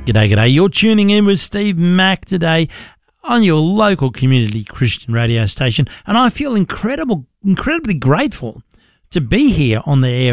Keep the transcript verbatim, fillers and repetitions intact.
G'day, g'day. You're tuning in with Steve Mack today on your local community Christian radio station, and I feel incredible, incredibly grateful to be here on the air